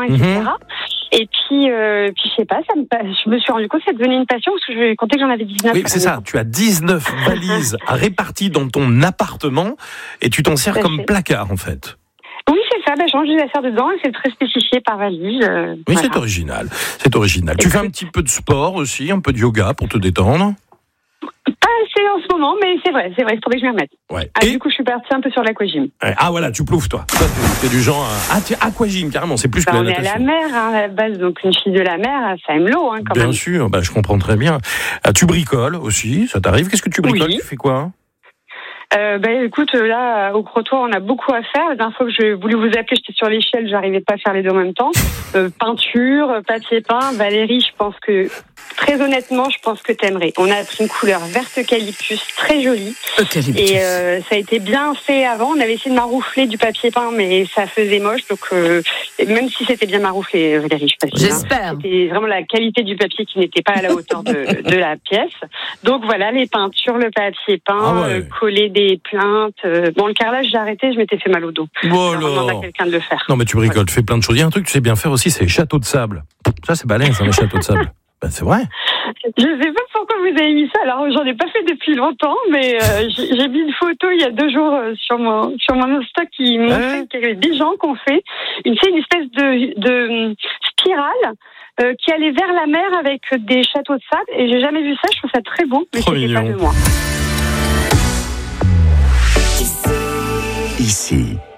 etc. Et puis, je sais pas, je me suis rendu compte que ça devenait une passion parce que je comptais que j'en avais 19. Oui, c'est ça. Tu as 19 valises réparties dans ton appartement et tu t'en sers comme placard, en fait. Oui, c'est ça. Je range les affaires dedans et c'est très spécifié par valise. Oui, voilà. c'est original. C'est original. Tu fais un petit peu de sport aussi, un peu de yoga pour te détendre? Pas assez en ce moment, mais c'est vrai, il faudrait que je m'y remette. Ouais. Du coup, je suis partie un peu sur l'aquagym. Ah voilà, tu plouves toi. Toi, t'es du genre aquagym, carrément, c'est plus que la natation. On est à la mer, à la base, donc une fille de la mer, ça aime l'eau, quand même. Bien sûr, je comprends très bien. Tu bricoles aussi, ça t'arrive? Qu'est-ce que tu bricoles? Oui. Tu fais quoi? Écoute, là, au Crotoy, on a beaucoup à faire. La dernière fois que je voulais vous appeler, j'étais sur l'échelle, j'arrivais pas à faire les deux en même temps. Peinture, papier peint. Valérie, je pense que, très honnêtement, t'aimerais. On a pris une couleur verte eucalyptus, très jolie. Eucalyptus. Et ça a été bien fait avant. On avait essayé de maroufler du papier peint, mais ça faisait moche. Donc, même si c'était bien marouflé, Valérie, je sais pas. J'espère. C'était vraiment la qualité du papier qui n'était pas à la hauteur de la pièce. Donc voilà, les peintures, le papier peint, coller des plaintes. Bon, le carrelage, j'ai arrêté, je m'étais fait mal au dos. Voilà. On demande à quelqu'un de le faire. Non, mais tu bricoles, tu fais plein de choses. Il y a un truc que tu sais bien faire aussi, c'est les châteaux de sable. Ça, c'est balèze, les châteaux de sable. C'est vrai. Je sais pas pourquoi vous avez mis ça. Alors, j'en ai pas fait depuis longtemps, mais j'ai mis une photo il y a 2 jours sur mon Insta qui montrait qu'il y avait des gens qui ont fait une espèce de spirale qui allait vers la mer avec des châteaux de sable. Et j'ai jamais vu ça. Je trouve ça très beau, mais c'était pas de moi. Ici,